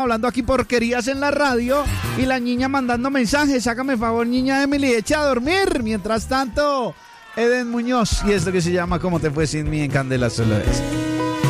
hablando aquí porquerías en la radio y la niña mandando mensajes. Hágame favor, niña Emily, echa a dormir. Mientras tanto, Eden Muñoz y esto que se llama ¿Cómo te fue sin mí en Candela solo es?